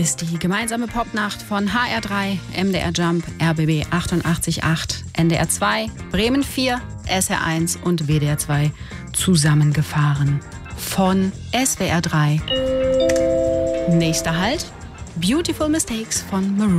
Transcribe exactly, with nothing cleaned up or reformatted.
ist die gemeinsame Popnacht von H R drei, M D R Jump, R B B achtundachtzig Komma acht, N D R zwei, Bremen vier, S R eins und W D R zwei zusammengefahren. Von S W R drei. Nächster Halt: Beautiful Mistakes von Maroon.